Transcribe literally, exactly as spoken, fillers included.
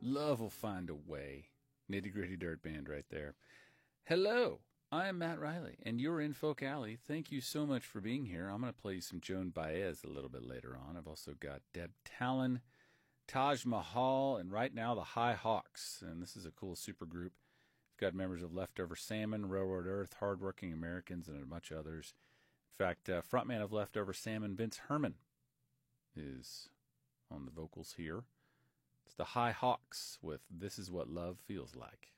Love will find a way. Nitty Gritty Dirt Band right there. Hello, I'm Matt Riley, and you're in Folk Alley. Thank you so much for being here. I'm going to play you some Joan Baez a little bit later on. I've also got Deb Talon, Taj Mahal, and right now the High Hawks. And this is a cool super group. We've got members of Leftover Salmon, Railroad Earth, Hardworking Americans, and a bunch of others. In fact, uh, frontman of Leftover Salmon, Vince Herman, is on the vocals here. It's the High Hawks with This Is What Love Feels Like.